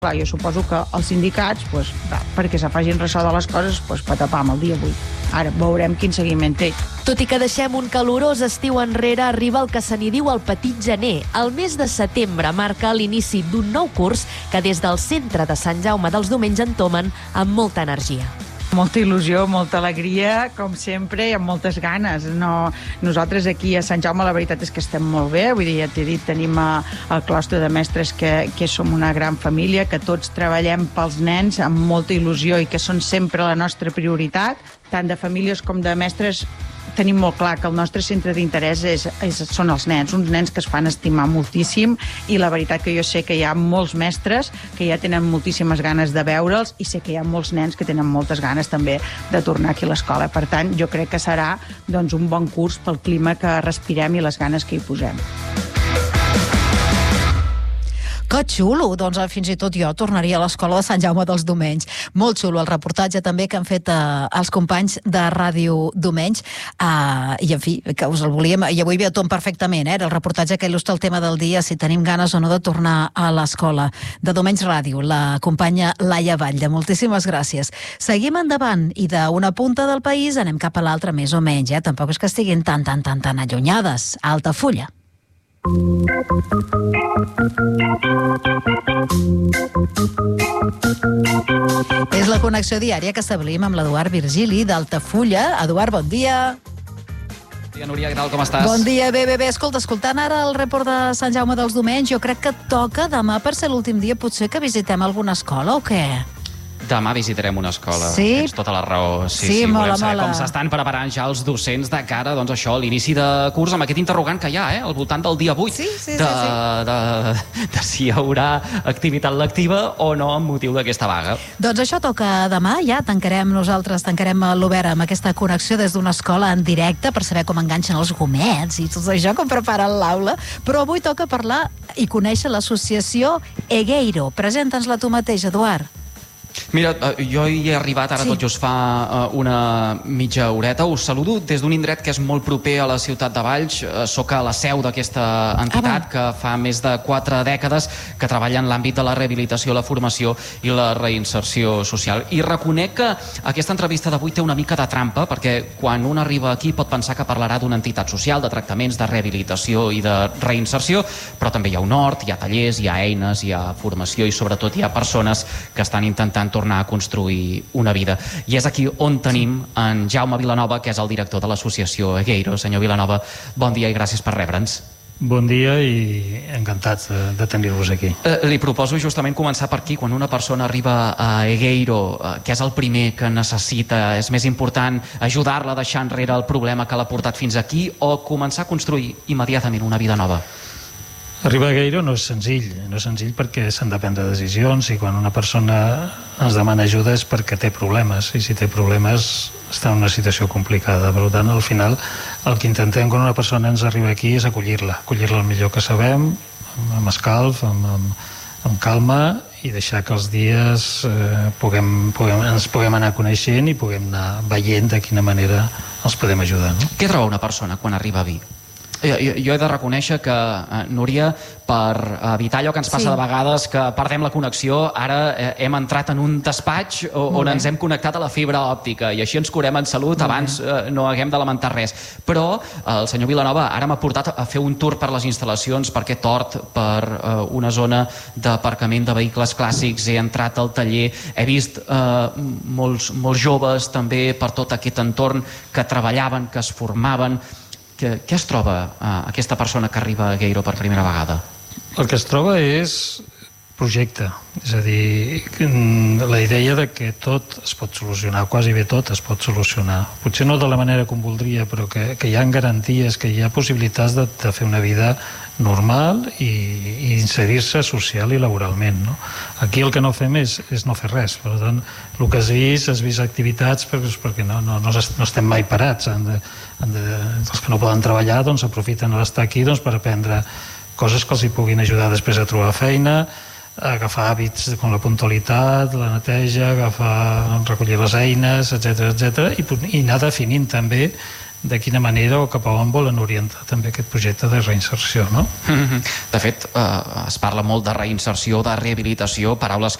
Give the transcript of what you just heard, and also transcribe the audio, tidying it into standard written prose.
Clar, jo suposo que els sindicats, perquè se facin ressò de les coses, patapam el dia 8. Ara veurem quin seguiment té. Tot i que deixem un calorós estiu enrere, arriba el que se n'hi diu el petit gener. El mes de setembre marca l'inici d'un nou curs que des del centre de Sant Jaume dels Domenys entomen amb molta energia. Molta il·lusió, molta alegria, com sempre, i amb moltes ganes. Nosaltres aquí a Sant Jaume la veritat és que estem molt bé. Vull dir, ja t'he dit, tenim el claustre de mestres que som una gran família, que tots treballem pels nens amb molta il·lusió i que són sempre la nostra prioritat. Tant de famílies com de mestres tenim molt clar que el nostre centre d'interès són els nens, uns nens que es fan estimar moltíssim, i la veritat que jo sé que hi ha molts mestres que ja tenen moltíssimes ganes de veure'ls, i sé que hi ha molts nens que tenen moltes ganes també de tornar aquí a l'escola. Per tant, jo crec que serà un bon curs pel clima que respirem i les ganes que hi posem. Que xulo! Doncs fins i tot jo tornaria a l'escola de Sant Jaume dels Domenys. Molt xulo el reportatge també que han fet els companys de Ràdio Domenys. I en fi, que us el volíem... I avui veu tot perfectament, el reportatge que il·lustra el tema del dia, si tenim ganes o no de tornar a l'escola. De Domenys Ràdio, la companya Laia Batlle. Moltíssimes gràcies. Seguim endavant i d'una punta del país anem cap a l'altra, més o menys. Tampoc és que estiguin tan allunyades. Altafulla. És la connexió diària que establim amb l'Eduard Virgili d'Altafulla. Eduard, bon dia. Bon dia, Núria, què tal, com estàs? Bon dia, bé. Escoltant ara el report de Sant Jaume dels Domenys, jo crec que toca demà, per ser l'últim dia, potser que visitem alguna escola o què? Demà visitarem una escola. Sí? Tens tota la raó. Sí, mola. Volem saber com s'estan preparant ja els docents de cara, l'inici de curs, amb aquest interrogant que hi ha, al voltant del dia 8. Sí. De si hi haurà activitat lectiva o no amb motiu d'aquesta vaga. Doncs això toca demà, ja tancarem l'Obert amb aquesta connexió des d'una escola en directe per saber com enganxen els gomets i tot això, com preparen l'aula. Però avui toca parlar i conèixer l'associació Egueiro. Presenta'ns-la tu mateix, Eduard. Mira, jo hi he arribat ara tot just fa una mitja horeta. Us saludo des d'un indret que és molt proper a la ciutat de Valls. Soc a la seu d'aquesta entitat que fa més de 4 dècades que treballa en l'àmbit de la rehabilitació, la formació i la reinserció social. I reconec que aquesta entrevista d'avui té una mica de trampa, perquè quan un arriba aquí pot pensar que parlarà d'una entitat social, de tractaments, de rehabilitació i de reinserció, però també hi ha un hort, hi ha tallers, hi ha eines, hi ha formació i sobretot hi ha persones que estan intentant tornar a construir una vida. I és aquí on tenim en Jaume Vilanova, que és el director de l'associació Egueiro. Senyor Vilanova, bon dia i gràcies per rebre'ns. Bon dia i encantats de tenir-vos aquí. Li proposo justament començar per aquí. Quan una persona arriba a Egueiro, què és el primer que necessita? És més important ajudar-la a deixar enrere el problema que l'ha portat fins aquí o començar a construir immediatament una vida nova? Arribar a Egueiro no és senzill perquè s'han de prendre decisions i quan una persona ens demana ajuda és perquè té problemes i si té problemes està en una situació complicada. Per tant, al final, el que intentem quan una persona ens arriba aquí és acollir-la el millor que sabem, amb escalf, amb calma i deixar que els dies ens puguem anar coneixent i puguem anar veient de quina manera els podem ajudar. No? Què troba una persona quan arriba a Vic? Jo he de reconèixer que, Núria, per evitar allò que ens passa de vegades, que perdem la connexió, ara hem entrat en un despatx on ens hem connectat a la fibra òptica i així ens curem en salut, abans no haguem de lamentar res. Però el senyor Vilanova ara m'ha portat a fer un tour per les instal·lacions, per aquest hort, per una zona d'aparcament de vehicles clàssics, he entrat al taller, he vist molts joves també per tot aquest entorn que treballaven, que es formaven. Què es troba aquesta persona que arriba a Egueiro per primera vegada? El que es troba és projecte, és a dir, la idea de que tot es pot solucionar, quasi bé tot es pot solucionar. Potser no de la manera com voldria, però que hi ha garanties, que hi ha possibilitats de fer una vida normal i inserir-se social i laboralment. No? Aquí el que no fem és no fer res. Per tant, el que has vist activitats perquè no estem mai parats. Els que no poden treballar aprofiten l'estar aquí per aprendre coses que els hi puguin ajudar després a trobar feina, a agafar hàbits com la puntualitat, la neteja, recollir les eines, etc i anar definint també de quina manera o cap a on volen orientar també aquest projecte de reinserció, no? De fet, es parla molt de reinserció, de rehabilitació, paraules